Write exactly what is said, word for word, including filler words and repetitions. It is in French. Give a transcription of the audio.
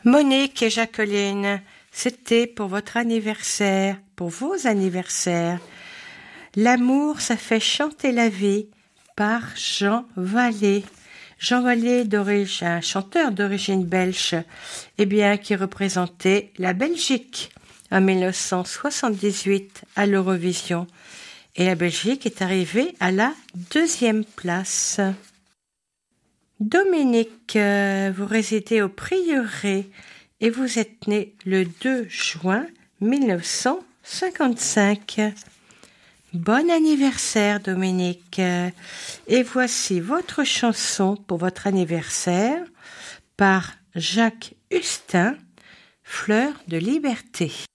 Monique et Jacqueline, c'était pour votre anniversaire, pour vos anniversaires. L'amour, ça fait chanter la vie par Jean Vallée. Jean Vallée, d'origine, un chanteur d'origine belge, eh bien, qui représentait la Belgique en mille neuf cent soixante-dix-huit à l'Eurovision. Et la Belgique est arrivée à la deuxième place. Dominique, vous résidez au Prieuré et vous êtes né le deux juin mille neuf cent cinquante-cinq. Bon anniversaire Dominique. Et voici votre chanson pour votre anniversaire par Jacques Hustin, Fleur de liberté.